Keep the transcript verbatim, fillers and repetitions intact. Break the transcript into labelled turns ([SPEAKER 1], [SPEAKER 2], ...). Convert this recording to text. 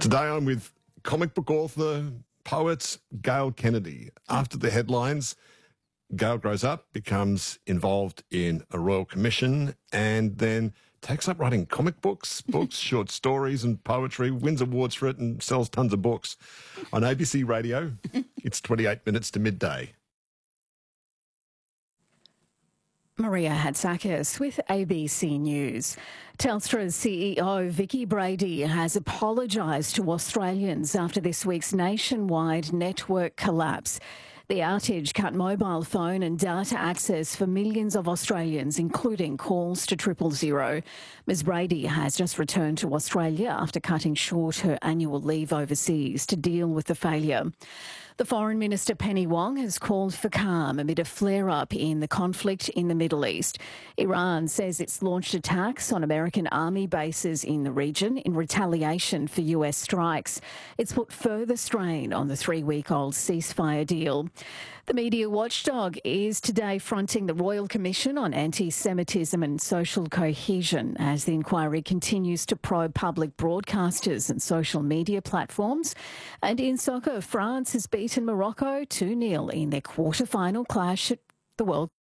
[SPEAKER 1] Today I'm with comic book author, poet Gail Kennedy. After the headlines, Gail grows up, becomes involved in a royal commission, and then takes up writing comic books, books, short stories and poetry, wins awards for it and sells tons of books. On A B C Radio, it's twenty-eight minutes to midday.
[SPEAKER 2] Maria Hatzakis with A B C News. Telstra's C E O Vicki Brady has apologised to Australians after this week's nationwide network collapse. The outage cut mobile phone and data access for millions of Australians, including calls to triple zero. Ms Brady has just returned to Australia after cutting short her annual leave overseas to deal with the failure. The Foreign Minister Penny Wong has called for calm amid a flare-up in the conflict in the Middle East. Iran says it's launched attacks on American army bases in the region in retaliation for U S strikes. It's put further strain on the three-week-old ceasefire deal. The media watchdog is today fronting the Royal Commission on Anti-Semitism and Social Cohesion as the inquiry continues to probe public broadcasters and social media platforms. And in soccer, France has beaten Morocco two nil in their quarter-final clash at the World